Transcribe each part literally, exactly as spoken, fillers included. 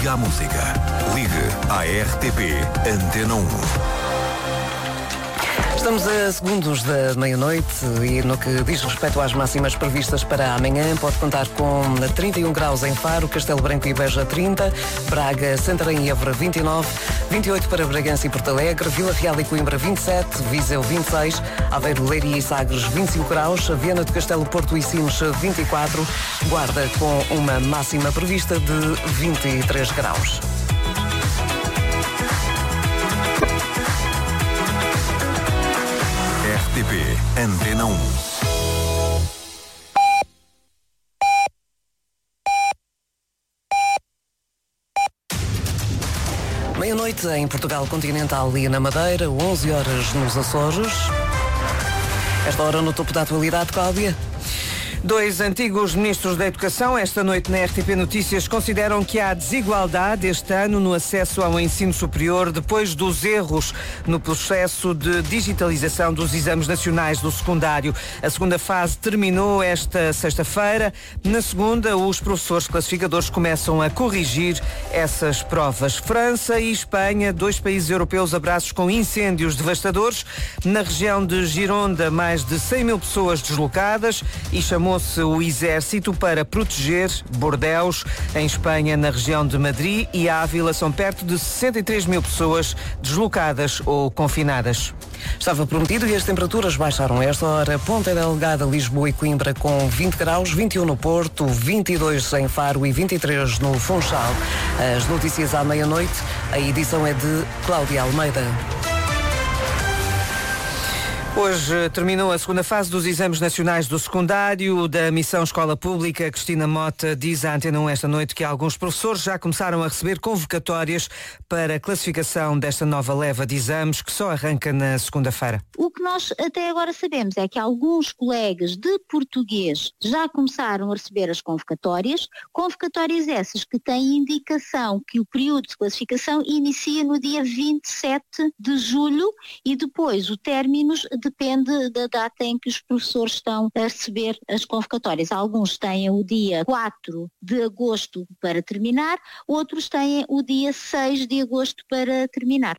A música. Ligue à R T P Antena um. Estamos a segundos da meia-noite e no que diz respeito às máximas previstas para amanhã, pode contar com trinta e um graus em Faro, Castelo Branco e Beja trinta, Braga, Santarém e Évora vinte e nove, vinte e oito para Bragança e Porto Alegre, Vila Real e Coimbra vinte e sete, Viseu vinte e seis, Aveiro, Leiria e Sagres vinte e cinco graus, Viana do Castelo, Porto e Sines vinte e quatro, Guarda com uma máxima prevista de vinte e três graus. R T P Antena um. Meia-noite em Portugal Continental e na Madeira, onze horas nos Açores. Esta hora no topo da atualidade, Cláudia. Dois antigos ministros da Educação, esta noite na R T P Notícias, consideram que há desigualdade este ano no acesso ao ensino superior depois dos erros no processo de digitalização dos exames nacionais do secundário. A segunda fase terminou esta sexta-feira. Na segunda, os professores classificadores começam a corrigir essas provas. França e Espanha, dois países europeus abraços com incêndios devastadores. Na região de Gironda, mais de cem mil pessoas deslocadas e chamou se o Exército para proteger Bordeus. Em Espanha, na região de Madrid e Ávila, são perto de sessenta e três mil pessoas deslocadas ou confinadas. Estava prometido e as temperaturas baixaram esta hora. Ponta Delgada, Lisboa e Coimbra com vinte graus, vinte e um no Porto, vinte e dois em Faro e vinte e três no Funchal. As notícias à meia-noite, a edição é de Cláudia Almeida. Hoje terminou a segunda fase dos exames nacionais do secundário da Missão Escola Pública. Cristina Mota diz à Antena um esta noite que alguns professores já começaram a receber convocatórias para a classificação desta nova leva de exames que só arranca na segunda-feira. O que nós até agora sabemos é que alguns colegas de português já começaram a receber as convocatórias, convocatórias essas que têm indicação que o período de classificação inicia no dia vinte e sete de julho e depois o término depende da data em que os professores estão a receber as convocatórias. Alguns têm o dia quatro de agosto para terminar, outros têm o dia seis de agosto para terminar.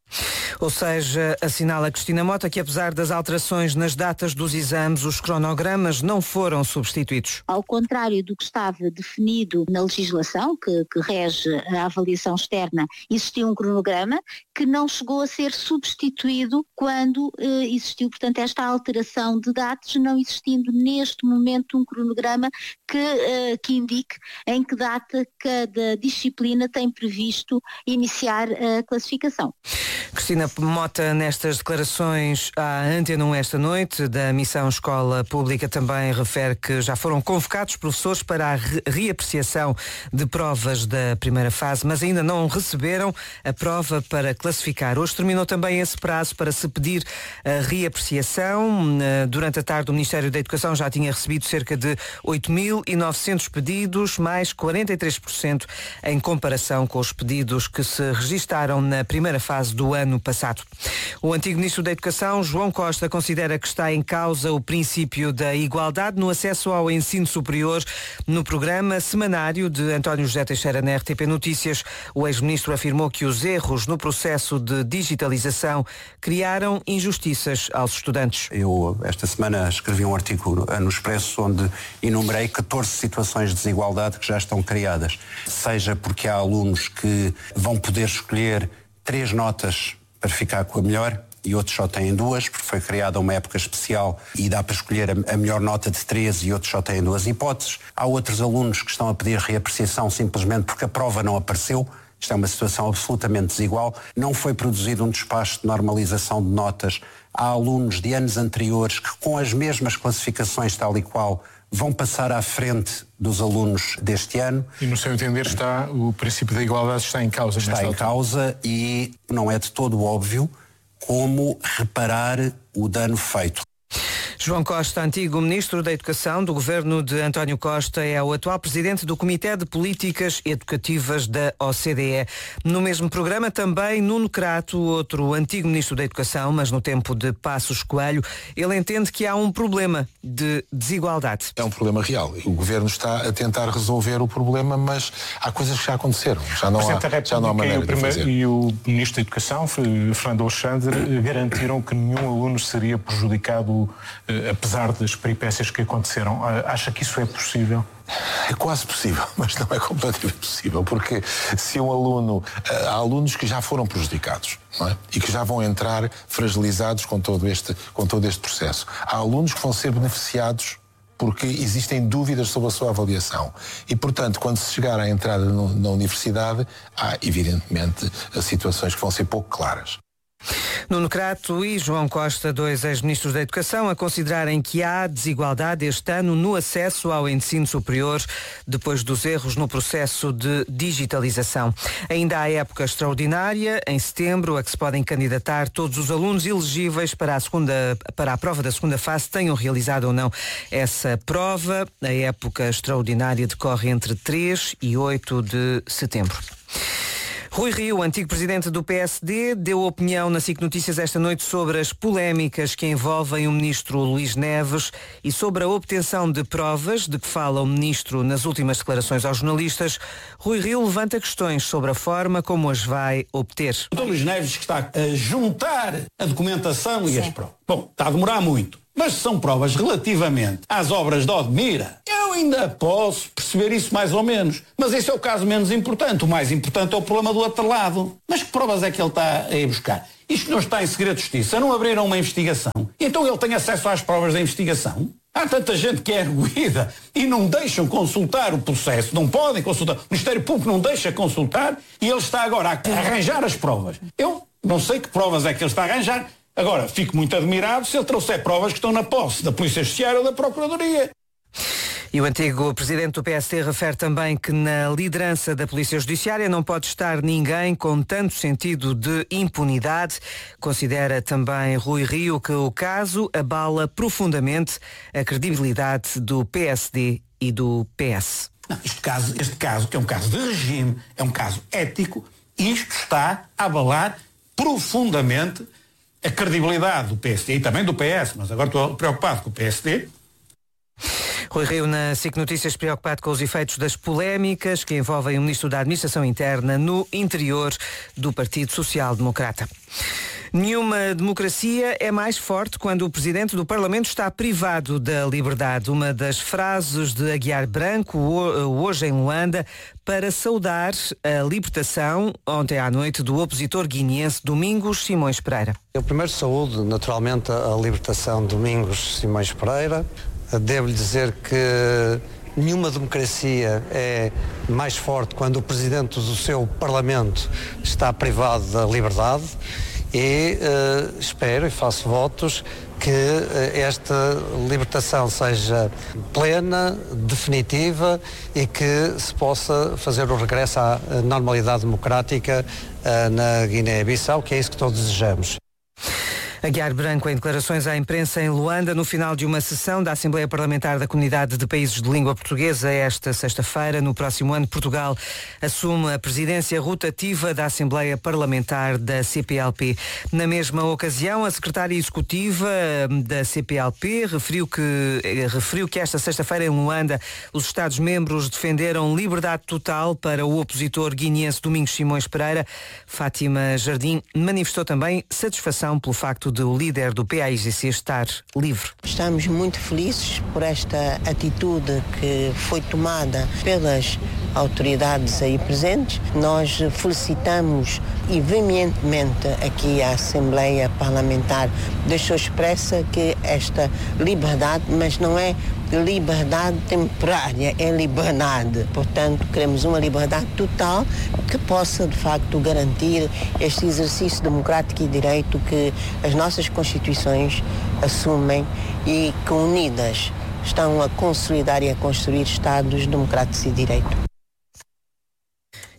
Ou seja, assinala Cristina Mota que apesar das alterações nas datas dos exames, os cronogramas não foram substituídos. Ao contrário do que estava definido na legislação, que, que rege a avaliação externa, existiu um cronograma que não chegou a ser substituído quando eh, existiu, portanto, esta alteração de datas, não existindo neste momento um cronograma que, eh, que indique em que data cada disciplina tem previsto iniciar a classificação. Cristina Mota, nestas declarações à Antena um esta noite, da Missão Escola Pública, também refere que já foram convocados professores para a re- reapreciação de provas da primeira fase, mas ainda não receberam a prova para classificar. Hoje terminou também esse prazo para se pedir a reapreciação. Durante a tarde, o Ministério da Educação já tinha recebido cerca de oito mil e novecentos pedidos, mais quarenta e três por cento em comparação com os pedidos que se registaram na primeira fase do ano passado. O antigo Ministro da Educação, João Costa, considera que está em causa o princípio da igualdade no acesso ao ensino superior. No programa semanário de António José Teixeira na R T P Notícias, o ex-ministro afirmou que os erros no processo de digitalização criaram injustiças aos estudantes. Eu, esta semana, escrevi um artigo no Expresso onde enumerei catorze situações de desigualdade que já estão criadas. Seja porque há alunos que vão poder escolher três notas para ficar com a melhor e outros só têm duas, porque foi criada uma época especial e dá para escolher a, a melhor nota de três e outros só têm duas hipóteses. Há outros alunos que estão a pedir reapreciação simplesmente porque a prova não apareceu. Isto é uma situação absolutamente desigual. Não foi produzido um despacho de normalização de notas. Há alunos de anos anteriores que, com as mesmas classificações tal e qual, vão passar à frente dos alunos deste ano. E no seu entender está, o princípio da igualdade está em causa. Está em causa e não é de todo óbvio como reparar o dano feito. João Costa, antigo Ministro da Educação do governo de António Costa, é o atual Presidente do Comitê de Políticas Educativas da O C D E. No mesmo programa também Nuno Crato, outro antigo Ministro da Educação, mas no tempo de Passos Coelho, ele entende que há um problema de desigualdade. É um problema real. O Governo está a tentar resolver o problema, mas há coisas que já aconteceram. Já não há, já não há maneira de fazer. E o Ministro da Educação, Fernando Alexandre, garantiram que nenhum aluno seria prejudicado, apesar das peripécias que aconteceram. Acha que isso é possível? É quase possível, mas não é completamente possível, porque se um aluno... Há alunos que já foram prejudicados, não é? E que já vão entrar fragilizados com todo este, com todo este processo. Há alunos que vão ser beneficiados porque existem dúvidas sobre a sua avaliação. E, portanto, quando se chegar à entrada no, na universidade, há, evidentemente, situações que vão ser pouco claras. Nuno Crato e João Costa, dois ex-ministros da Educação, a considerarem que há desigualdade este ano no acesso ao ensino superior, depois dos erros no processo de digitalização. Ainda há época extraordinária, em setembro, a que se podem candidatar todos os alunos elegíveis para a, segunda, para a prova da segunda fase, tenham realizado ou não essa prova. A época extraordinária decorre entre três e oito de setembro. Rui Rio, antigo presidente do P S D, deu opinião na S I C Notícias esta noite sobre as polémicas que envolvem o ministro Luís Neves e sobre a obtenção de provas de que fala o ministro nas últimas declarações aos jornalistas. Rui Rio levanta questões sobre a forma como as vai obter. O doutor Luís Neves que está a juntar a documentação e as provas. Bom, está a demorar muito, mas são provas relativamente às obras de Odmira. Eu ainda posso perceber isso mais ou menos, mas esse é o caso menos importante. O mais importante é o problema do outro lado. Mas que provas é que ele está a ir buscar? Isto não está em segredo de justiça, não abriram uma investigação. Então ele tem acesso às provas da investigação? Há tanta gente que é arguída e não deixam consultar o processo, não podem consultar. O Ministério Público não deixa consultar e ele está agora a arranjar as provas. Eu não sei que provas é que ele está a arranjar. Agora, fico muito admirado se ele trouxer provas que estão na posse da Polícia Judiciária ou da Procuradoria. E o antigo presidente do P S D refere também que na liderança da Polícia Judiciária não pode estar ninguém com tanto sentido de impunidade. Considera também Rui Rio que o caso abala profundamente a credibilidade do P S D e do P S. Não, este caso, este caso, que é um caso de regime, é um caso ético, isto está a abalar profundamente a credibilidade do P S D e também do P S, mas agora estou preocupado com o P S D. Rui Rio na S I C Notícias, preocupado com os efeitos das polémicas que envolvem o Ministro da Administração Interna no interior do Partido Social Democrata. Nenhuma democracia é mais forte quando o Presidente do Parlamento está privado da liberdade. Uma das frases de Aguiar Branco, hoje em Luanda, para saudar a libertação, ontem à noite, do opositor guineense Domingos Simões Pereira. Eu primeiro saúdo, naturalmente, a libertação de Domingos Simões Pereira. Devo-lhe dizer que nenhuma democracia é mais forte quando o Presidente do seu Parlamento está privado da liberdade. E uh, espero e faço votos que uh, esta libertação seja plena, definitiva e que se possa fazer o regresso à normalidade democrática uh, na Guiné-Bissau, que é isso que todos desejamos. Aguiar Branco em declarações à imprensa em Luanda no final de uma sessão da Assembleia Parlamentar da Comunidade de Países de Língua Portuguesa esta sexta-feira. No próximo ano, Portugal assume a presidência rotativa da Assembleia Parlamentar da C P L P. Na mesma ocasião, a secretária executiva da C P L P referiu que, referiu que esta sexta-feira em Luanda os Estados-membros defenderam liberdade total para o opositor guineense Domingos Simões Pereira. Fátima Jardim manifestou também satisfação pelo facto de o líder do P A I G C estar livre. Estamos muito felizes por esta atitude que foi tomada pelas autoridades aí presentes. Nós felicitamos e veementemente aqui a Assembleia Parlamentar deixou expressa que esta liberdade, mas não é liberdade temporária, é liberdade. Portanto, queremos uma liberdade total que possa, de facto, garantir este exercício democrático e direito que as nossas Constituições assumem e que, unidas, estão a consolidar e a construir Estados democráticos e de direito.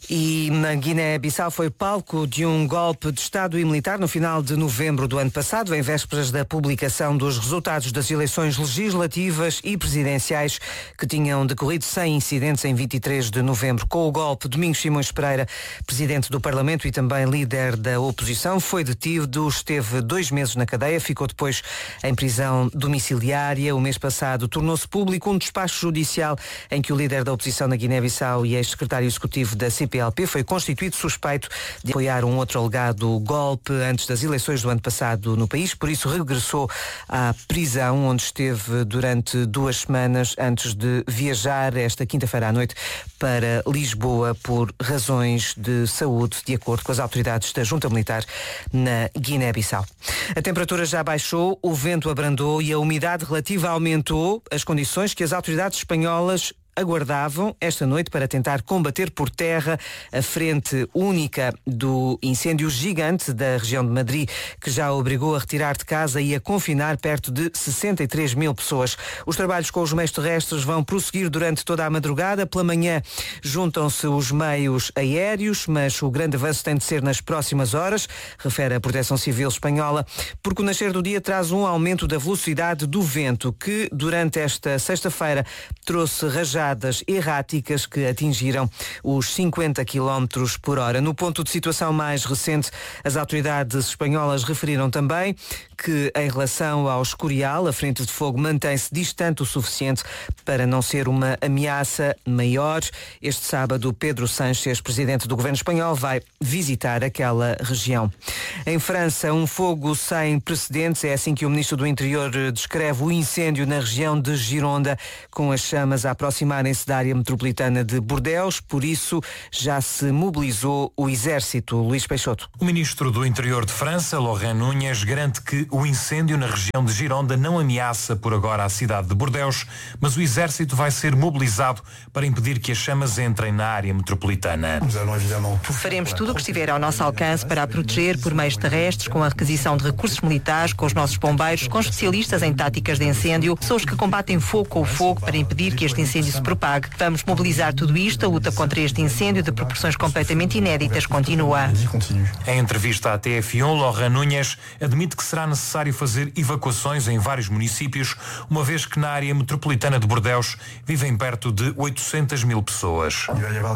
E na Guiné-Bissau foi palco de um golpe de Estado e militar no final de novembro do ano passado, em vésperas da publicação dos resultados das eleições legislativas e presidenciais que tinham decorrido sem incidentes em vinte e três de novembro. Com o golpe, Domingos Simões Pereira, presidente do Parlamento e também líder da oposição, foi detido, esteve dois meses na cadeia, ficou depois em prisão domiciliária. O mês passado tornou-se público um despacho judicial em que o líder da oposição na Guiné-Bissau e ex-secretário executivo da C P L P foi constituído suspeito de apoiar um outro alegado golpe antes das eleições do ano passado no país, por isso regressou à prisão, onde esteve durante duas semanas antes de viajar esta quinta-feira à noite para Lisboa por razões de saúde, de acordo com as autoridades da Junta Militar na Guiné-Bissau. A temperatura já baixou, o vento abrandou e a umidade relativa aumentou, as condições que as autoridades espanholas aguardavam esta noite para tentar combater por terra a frente única do incêndio gigante da região de Madrid, que já obrigou a retirar de casa e a confinar perto de sessenta e três mil pessoas. Os trabalhos com os meios terrestres vão prosseguir durante toda a madrugada. Pela manhã juntam-se os meios aéreos, mas o grande avanço tem de ser nas próximas horas, refere a Proteção Civil espanhola, porque o nascer do dia traz um aumento da velocidade do vento, que durante esta sexta-feira trouxe rajadas erráticas que atingiram os cinquenta quilómetros por hora. No ponto de situação mais recente, as autoridades espanholas referiram também que, em relação ao Escorial, a frente de fogo mantém-se distante o suficiente para não ser uma ameaça maior. Este sábado, Pedro Sánchez, presidente do governo espanhol, vai visitar aquela região. Em França, um fogo sem precedentes, é assim que o ministro do Interior descreve o incêndio na região de Gironda, com as chamas a aproximarem-se da área metropolitana de Bordeaux, por isso já se mobilizou o Exército. Luís Peixoto. O ministro do Interior de França, Laurent Nunez, garante que o incêndio na região de Gironda não ameaça por agora a cidade de Bordeaux, mas o Exército vai ser mobilizado para impedir que as chamas entrem na área metropolitana. Faremos tudo o que estiver ao nosso alcance para a proteger por meios terrestres, com a requisição de recursos militares, com os nossos bombeiros, com especialistas em táticas de incêndio, pessoas que combatem fogo com o fogo para impedir que este incêndio se propague. Vamos mobilizar tudo isto. A luta contra este incêndio de proporções completamente inéditas continua. Em entrevista à T F um, Laurent Nunez admite que será necessário fazer evacuações em vários municípios, uma vez que na área metropolitana de Bordeaux vivem perto de oitocentas mil pessoas.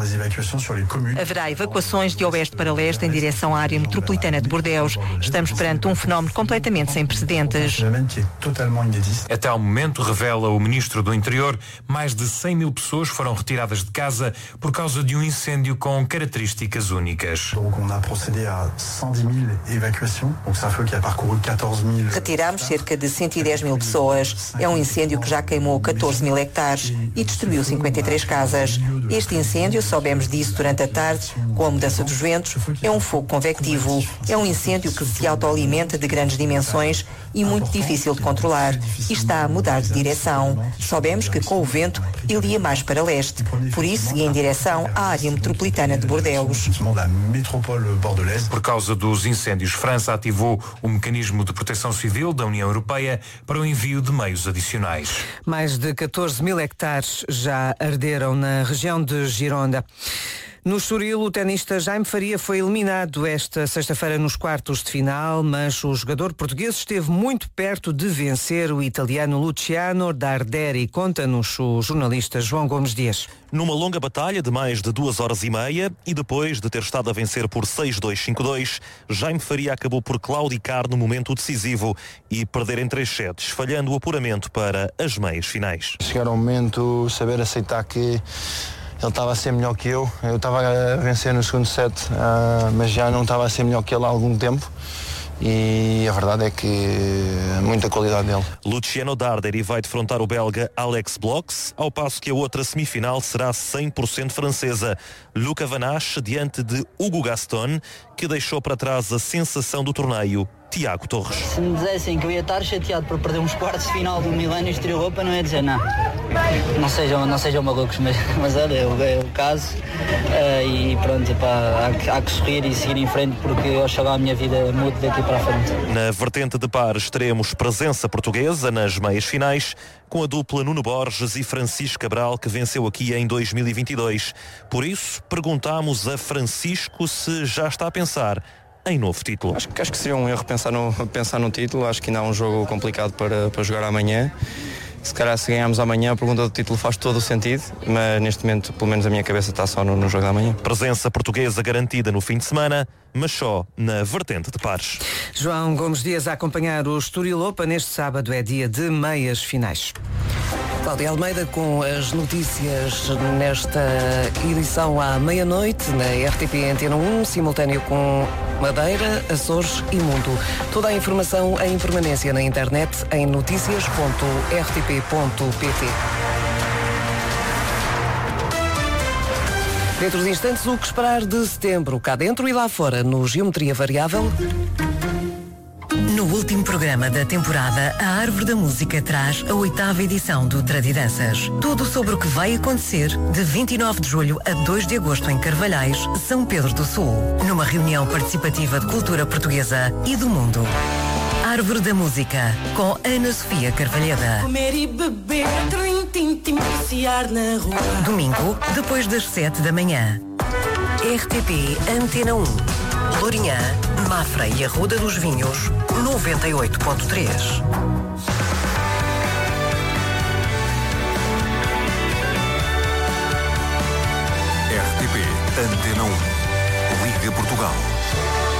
Haverá evacuações de oeste para leste em direção à área metropolitana de Bordeaux. Estamos perante um fenómeno completamente sem precedentes. Até ao momento, revela o ministro do Interior, mais de cem mil pessoas foram retiradas de casa por causa de um incêndio com características únicas. Retiramos cerca de cento e dez mil pessoas. É um incêndio que já queimou catorze mil hectares e destruiu cinquenta e três casas. Este incêndio, soubemos disso durante a tarde, com a mudança dos ventos, é um fogo convectivo. É um incêndio que se autoalimenta de grandes dimensões e muito difícil de controlar. E está a mudar de direção. Soubemos que com o vento ele ia mais para leste. Por isso, ia em direção à área metropolitana de Bordeaux. Por causa dos incêndios, França ativou o mecanismo de proteção civil da União Europeia para o envio de meios adicionais. Mais de catorze mil hectares já arderam na região de Gironda. No Estoril, o tenista Jaime Faria foi eliminado esta sexta-feira nos quartos de final, mas o jogador português esteve muito perto de vencer o italiano Luciano Darderi. Conta-nos o jornalista João Gomes Dias. Numa longa batalha de mais de duas horas e meia e depois de ter estado a vencer por seis dois, cinco dois, Jaime Faria acabou por claudicar no momento decisivo e perder em três sets, falhando o apuramento para as meias finais. Chegar ao momento, saber aceitar que ele estava a ser melhor que eu. Eu estava a vencer no segundo set, uh, mas já não estava a ser melhor que ele há algum tempo. E a verdade é que muita qualidade dele. Luciano Darderi vai defrontar o belga Alex Bloks, ao passo que a outra semifinal será cem por cento francesa. Luca Van Asch diante de Hugo Gaston, que deixou para trás a sensação do torneio, Tiago Torres. Se me dissessem que eu ia estar chateado por perder uns quartos de final do Milano e Estoril Open, não ia dizer não. Não sejam, não sejam malucos, mas, mas olha, é o, é o caso. Uh, e pronto, epá, há, que, há que sorrir e seguir em frente, porque oxalá a minha vida mude daqui para a frente. Na vertente de pares teremos presença portuguesa nas meias finais, com a dupla Nuno Borges e Francisco Cabral, que venceu aqui em dois mil e vinte e dois. Por isso, perguntámos a Francisco se já está a pensar em novo título. Acho, acho que seria um erro pensar no, pensar no título. Acho que ainda há um jogo complicado para, para jogar amanhã. Se calhar se ganharmos amanhã, a pergunta do título faz todo o sentido, mas neste momento, pelo menos a minha cabeça está só no, no jogo da manhã. Presença portuguesa garantida no fim de semana, mas só na vertente de pares. João Gomes Dias a acompanhar o Estoril Open. Neste sábado é dia de meias finais. Cláudia Almeida com as notícias nesta edição à meia-noite na R T P Antena um, simultâneo com Madeira, Açores e Mundo. Toda a informação em permanência na internet em noticias ponto r t p ponto p t. Dentro de instantes, o que esperar de setembro, cá dentro e lá fora, no Geometria Variável. No último programa da temporada, a Árvore da Música traz a oitava edição do Tradidanças. Tudo sobre o que vai acontecer de vinte e nove de julho a dois de agosto em Carvalhais, São Pedro do Sul, numa reunião participativa de cultura portuguesa e do mundo. Árvore da Música, com Ana Sofia Carvalheda. Comer e beber, trim, tim, tim, passear na rua. Domingo, depois das sete da manhã. R T P Antena um. Lourinhã, Mafra e Arruda dos Vinhos, noventa e oito ponto três. R T P Antena um. Liga Portugal.